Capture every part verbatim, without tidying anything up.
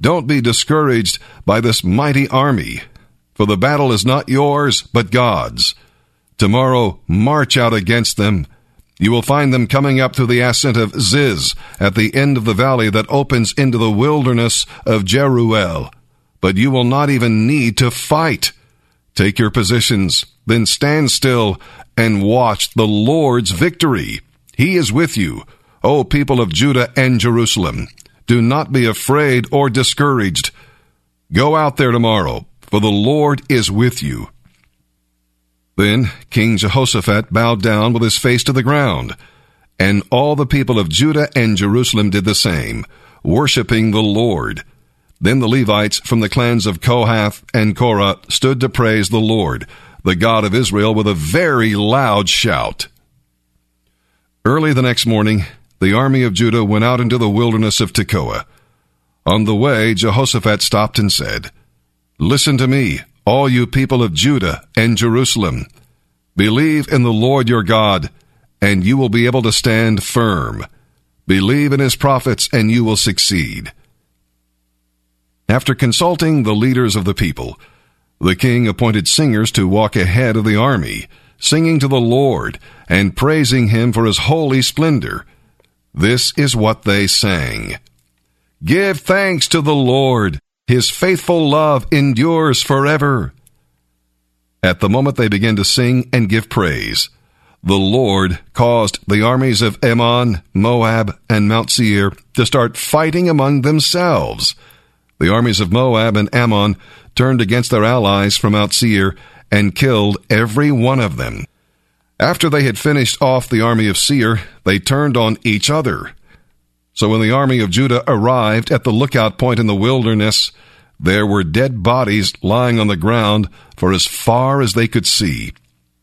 Don't be discouraged by this mighty army, for the battle is not yours, but God's. Tomorrow march out against them. You will find them coming up through the ascent of Ziz, at the end of the valley that opens into the wilderness of Jeruel. But you will not even need to fight. Take your positions, then stand still and watch the Lord's victory. He is with you, O people of Judah and Jerusalem. Do not be afraid or discouraged. Go out there tomorrow, for the Lord is with you." Then King Jehoshaphat bowed down with his face to the ground, and all the people of Judah and Jerusalem did the same, worshiping the Lord. Then the Levites from the clans of Kohath and Korah stood to praise the Lord, the God of Israel, with a very loud shout. Early the next morning, the army of Judah went out into the wilderness of Tekoa. On the way, Jehoshaphat stopped and said, "Listen to me, all you people of Judah and Jerusalem. Believe in the Lord your God, and you will be able to stand firm. Believe in his prophets, and you will succeed." After consulting the leaders of the people, the king appointed singers to walk ahead of the army, singing to the Lord and praising him for his holy splendor. This is what they sang: "Give thanks to the Lord. His faithful love endures forever." At the moment they began to sing and give praise, the Lord caused the armies of Ammon, Moab, and Mount Seir to start fighting among themselves. The armies of Moab and Ammon turned against their allies from Mount Seir and killed every one of them. After they had finished off the army of Seir, they turned on each other. So when the army of Judah arrived at the lookout point in the wilderness, there were dead bodies lying on the ground for as far as they could see.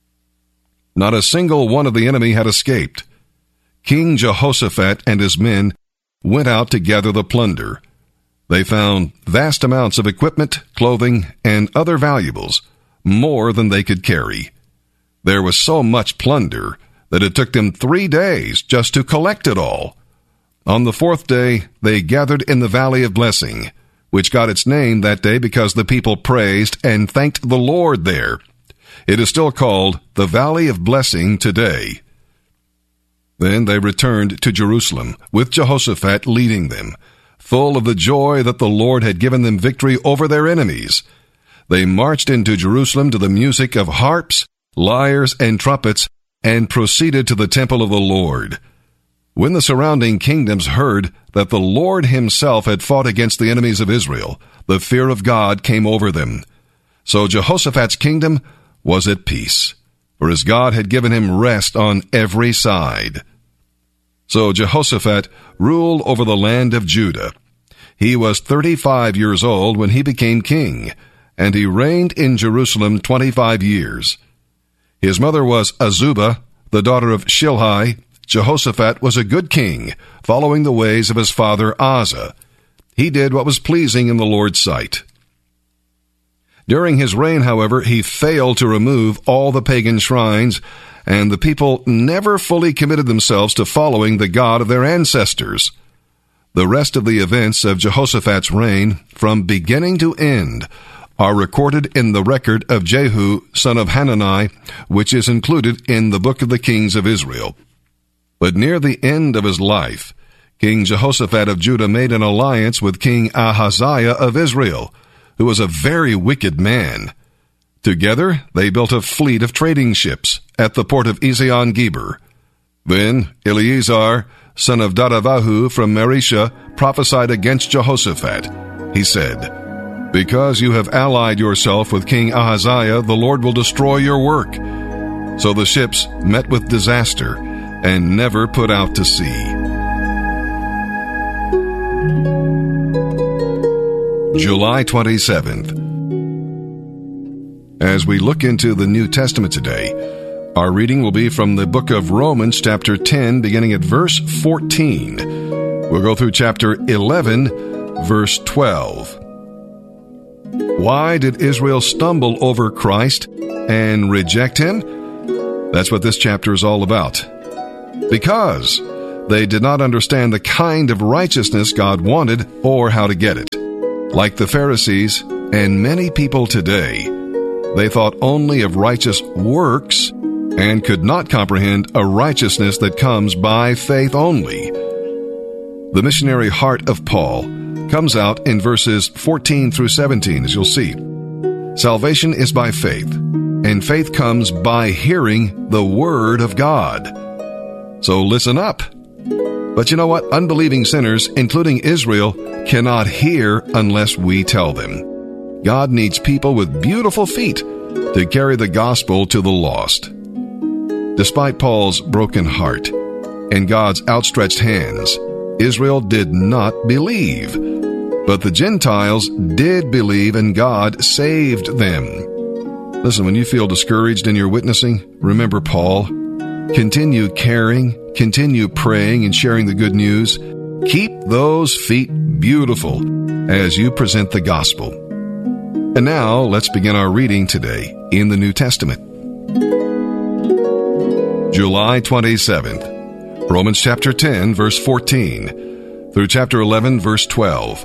Not a single one of the enemy had escaped. King Jehoshaphat and his men went out to gather the plunder. They found vast amounts of equipment, clothing, and other valuables, more than they could carry. There was so much plunder that it took them three days just to collect it all. On the fourth day, they gathered in the Valley of Blessing, which got its name that day because the people praised and thanked the Lord there. It is still called the Valley of Blessing today. Then they returned to Jerusalem, with Jehoshaphat leading them, full of the joy that the Lord had given them victory over their enemies. They marched into Jerusalem to the music of harps, lyres, and trumpets, and proceeded to the temple of the Lord. When the surrounding kingdoms heard that the Lord himself had fought against the enemies of Israel, the fear of God came over them. So Jehoshaphat's kingdom was at peace, for his God had given him rest on every side. So Jehoshaphat ruled over the land of Judah. He was thirty-five years old when he became king, and he reigned in Jerusalem twenty-five years. His mother was Azubah, the daughter of Shilhi. Jehoshaphat was a good king, following the ways of his father Asa. He did what was pleasing in the Lord's sight. During his reign, however, he failed to remove all the pagan shrines, and the people never fully committed themselves to following the God of their ancestors. The rest of the events of Jehoshaphat's reign, from beginning to end, are recorded in the record of Jehu, son of Hanani, which is included in the book of the kings of Israel. But near the end of his life, King Jehoshaphat of Judah made an alliance with King Ahaziah of Israel, who was a very wicked man. Together, they built a fleet of trading ships at the port of Ezion-Geber. Then Eleazar, son of Dodavahu from Marisha, prophesied against Jehoshaphat. He said, "Because you have allied yourself with King Ahaziah, the Lord will destroy your work." So the ships met with disaster and never put out to sea. July twenty-seventh. As we look into the New Testament today, our reading will be from the book of Romans, chapter ten, beginning at verse fourteen. We'll go through chapter eleven, verse twelve. Why did Israel stumble over Christ and reject him? That's what this chapter is all about. Because they did not understand the kind of righteousness God wanted or how to get it. Like the Pharisees and many people today, they thought only of righteous works and could not comprehend a righteousness that comes by faith only. The missionary heart of Paul comes out in verses fourteen through seventeen, as you'll see. Salvation is by faith, and faith comes by hearing the Word of God. So listen up. But you know what? Unbelieving sinners, including Israel, cannot hear unless we tell them. God needs people with beautiful feet to carry the gospel to the lost. Despite Paul's broken heart and God's outstretched hands, Israel did not believe. But the Gentiles did believe, and God saved them. Listen, when you feel discouraged in your witnessing, remember Paul. Continue caring, continue praying and sharing the good news. Keep those feet beautiful as you present the gospel. And now, let's begin our reading today in the New Testament. July twenty-seventh, Romans chapter ten, verse fourteen, through chapter eleven, verse twelve.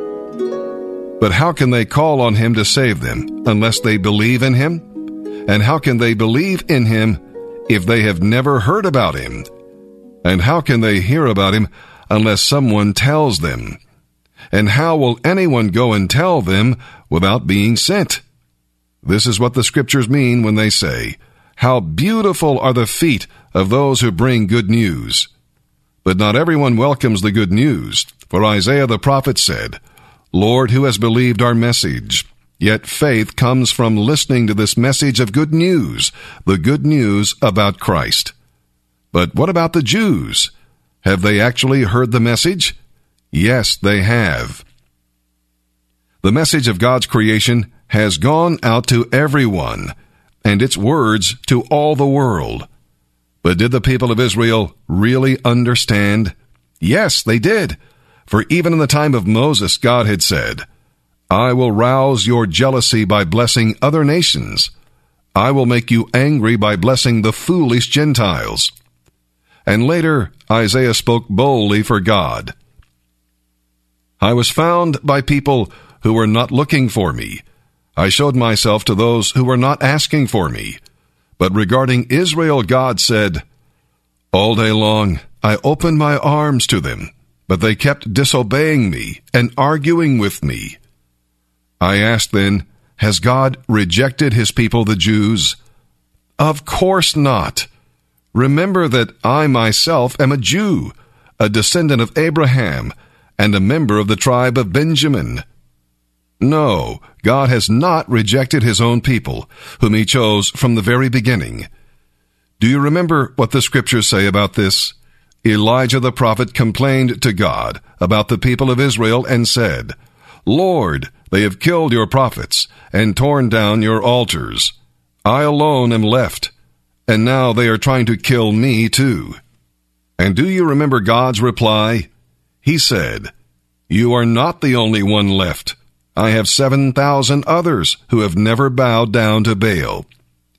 But how can they call on him to save them unless they believe in him? And how can they believe in him if they have never heard about him? And how can they hear about him unless someone tells them? And how will anyone go and tell them without being sent? This is what the scriptures mean when they say, "How beautiful are the feet of those who bring good news." But not everyone welcomes the good news, for Isaiah the prophet said, "Lord, who has believed our message?" Yet faith comes from listening to this message of good news, the good news about Christ. But what about the Jews? Have they actually heard the message? Yes, they have. The message of God's creation has gone out to everyone, and its words to all the world. But did the people of Israel really understand? Yes, they did. For even in the time of Moses, God had said, "I will rouse your jealousy by blessing other nations. I will make you angry by blessing the foolish Gentiles." And later, Isaiah spoke boldly for God. "I was found by people who were not looking for me. I showed myself to those who were not asking for me." But regarding Israel, God said, "All day long I opened my arms to them, but they kept disobeying me and arguing with me." I asked then, has God rejected his people, the Jews? Of course not. Remember that I myself am a Jew, a descendant of Abraham, and a member of the tribe of Benjamin. No, God has not rejected his own people, whom he chose from the very beginning. Do you remember what the scriptures say about this? Elijah the prophet complained to God about the people of Israel and said, "Lord, they have killed your prophets and torn down your altars. I alone am left, and now they are trying to kill me too." And do you remember God's reply? He said, "You are not the only one left. I have seven thousand others who have never bowed down to Baal."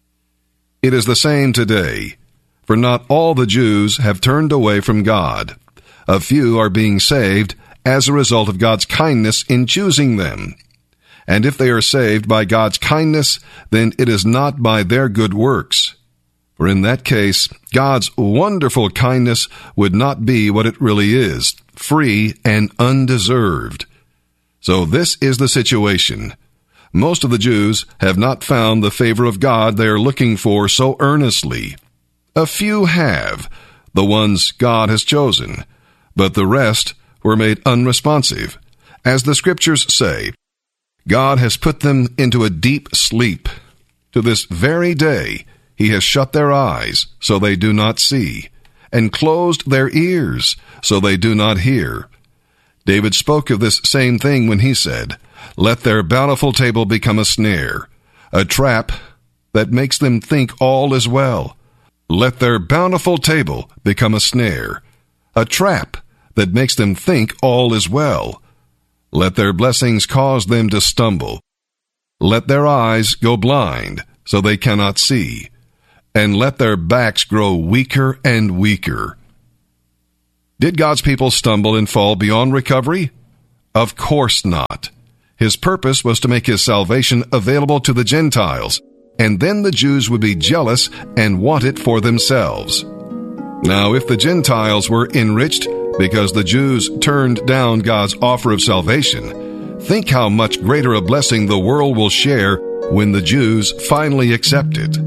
It is the same today. For not all the Jews have turned away from God. A few are being saved as a result of God's kindness in choosing them. And if they are saved by God's kindness, then it is not by their good works. For in that case, God's wonderful kindness would not be what it really is, free and undeserved. So this is the situation. Most of the Jews have not found the favor of God they are looking for so earnestly. A few have, the ones God has chosen, but the rest were made unresponsive. As the scriptures say, God has put them into a deep sleep. To this very day, he has shut their eyes so they do not see, and closed their ears so they do not hear. David spoke of this same thing when he said, "Let their bountiful table become a snare, a trap that makes them think all is well. Let their bountiful table become a snare, a trap that makes them think all is well. Let their blessings cause them to stumble. Let their eyes go blind so they cannot see, and let their backs grow weaker and weaker." Did God's people stumble and fall beyond recovery? Of course not. His purpose was to make his salvation available to the Gentiles, and then the Jews would be jealous and want it for themselves. Now, if the Gentiles were enriched because the Jews turned down God's offer of salvation, think how much greater a blessing the world will share when the Jews finally accept it.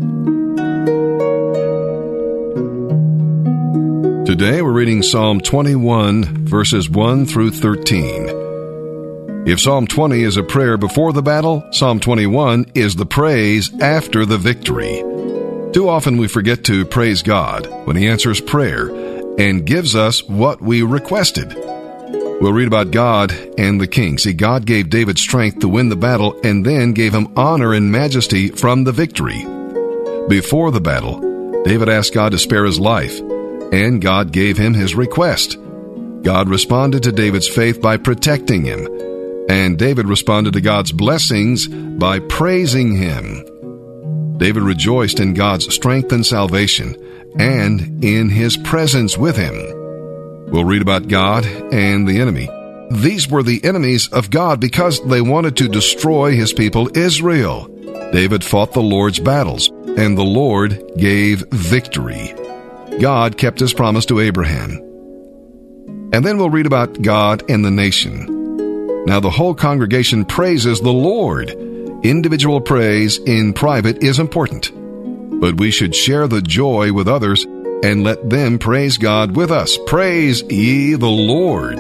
Today we're reading Psalm twenty-one, verses one through thirteen. If Psalm twenty is a prayer before the battle, Psalm twenty-one is the praise after the victory. Too often we forget to praise God when He answers prayer and gives us what we requested. We'll read about God and the king. See, God gave David strength to win the battle and then gave him honor and majesty from the victory. Before the battle, David asked God to spare his life, and God gave him his request. God responded to David's faith by protecting him, and David responded to God's blessings by praising Him. David rejoiced in God's strength and salvation, and in His presence with Him. We'll read about God and the enemy. These were the enemies of God because they wanted to destroy His people Israel. David fought the Lord's battles, and the Lord gave victory. God kept His promise to Abraham. And then we'll read about God and the nation. Now the whole congregation praises the Lord. Individual praise in private is important, but we should share the joy with others and let them praise God with us. Praise ye the Lord.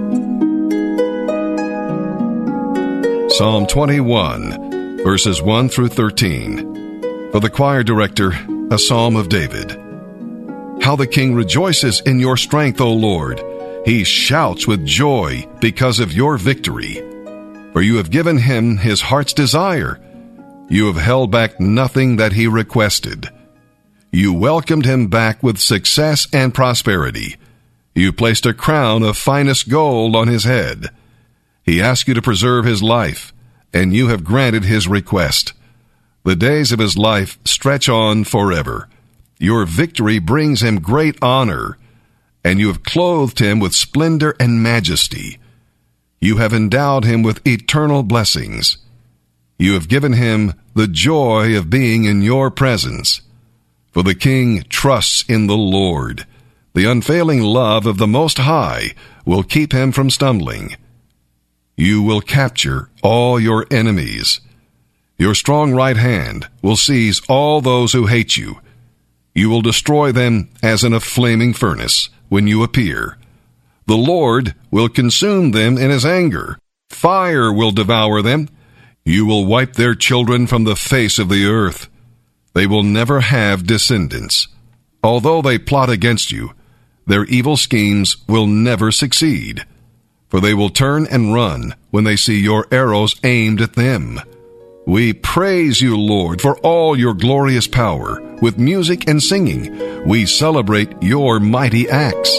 Psalm twenty-one, verses one through thirteen. For the choir director, a psalm of David. How the king rejoices in your strength, O Lord! He shouts with joy because of your victory. For you have given him his heart's desire. You have held back nothing that he requested. You welcomed him back with success and prosperity. You placed a crown of finest gold on his head. He asked you to preserve his life, and you have granted his request. The days of his life stretch on forever. Your victory brings him great honor, and you have clothed him with splendor and majesty. You have endowed him with eternal blessings. You have given him the joy of being in your presence. For the king trusts in the Lord. The unfailing love of the Most High will keep him from stumbling. You will capture all your enemies. Your strong right hand will seize all those who hate you. You will destroy them as in a flaming furnace when you appear. The Lord will consume them in his anger. Fire will devour them. You will wipe their children from the face of the earth. They will never have descendants. Although they plot against you, their evil schemes will never succeed. For they will turn and run when they see your arrows aimed at them. We praise you, Lord, for all your glorious power. With music and singing, we celebrate your mighty acts.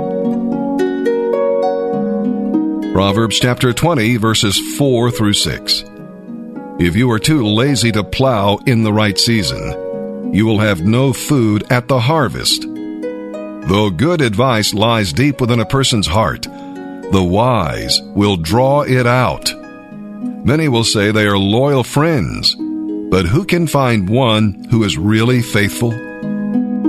Proverbs chapter twenty, verses four through six. If you are too lazy to plow in the right season, you will have no food at the harvest. Though good advice lies deep within a person's heart, the wise will draw it out. Many will say they are loyal friends, but who can find one who is really faithful?